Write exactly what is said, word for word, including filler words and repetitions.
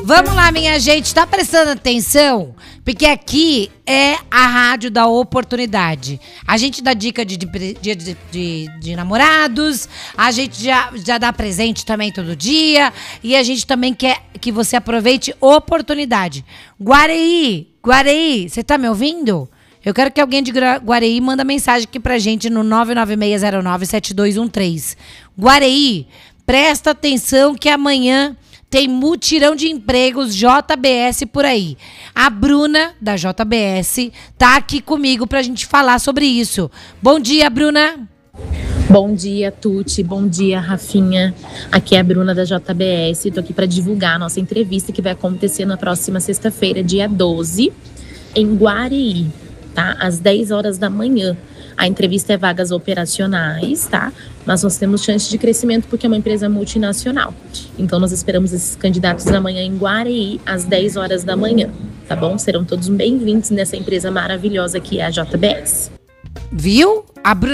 Vamos lá, minha gente, tá prestando atenção? Porque aqui é a rádio da oportunidade. A gente dá dica de, de, de, de, de namorados, a gente já, já dá presente também todo dia, e a gente também quer que você aproveite oportunidade. Guareí, Guareí, você tá me ouvindo? Eu quero que alguém de Guareí manda mensagem aqui pra gente no nove nove seis zero nove sete dois um três. Guareí, presta atenção que amanhã tem mutirão de empregos J B S por aí. A Bruna, da J B S, tá aqui comigo pra gente falar sobre isso. Bom dia, Bruna. Bom dia, Tuti. Bom dia, Rafinha. Aqui é a Bruna da J B S. Tô aqui para divulgar a nossa entrevista que vai acontecer na próxima sexta-feira, dia doze, em Guareí, tá? Às dez horas da manhã. A entrevista é vagas operacionais, tá? Mas nós temos chance de crescimento porque é uma empresa multinacional. Então nós esperamos esses candidatos amanhã em Guareí, às dez horas da manhã, tá bom? Serão todos bem-vindos nessa empresa maravilhosa que é a J B S. Viu? A Bruna